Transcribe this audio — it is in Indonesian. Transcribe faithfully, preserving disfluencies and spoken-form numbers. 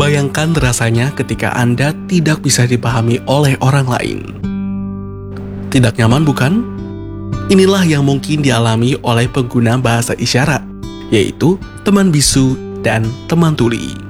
Bayangkan rasanya ketika Anda tidak bisa dipahami oleh orang lain. Tidak nyaman, bukan? Inilah yang mungkin dialami oleh pengguna bahasa isyarat, yaitu teman bisu dan teman tuli.